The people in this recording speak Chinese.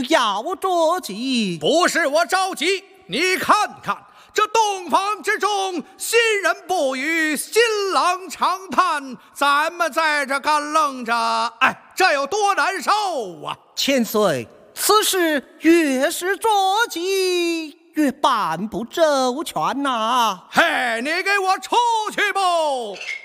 不要着急。 不是我着急，你看看这洞房之中，新人不语，新郎长叹，咱们在这干愣着，哎，这有多难受啊！ 千岁，此事越是着急，越办不周全呐！ 嘿，你给我出去不！